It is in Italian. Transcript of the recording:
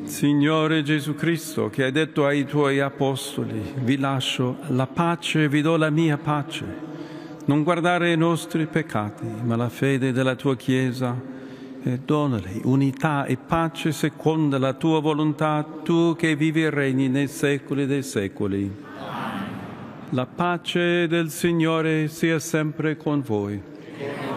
Signore Gesù Cristo, che hai detto ai tuoi apostoli, vi lascio la pace, vi do la mia pace. Non guardare i nostri peccati, ma la fede della tua Chiesa, e donale unità e pace secondo la tua volontà, tu che vivi e regni nei secoli dei secoli. La pace del Signore sia sempre con voi.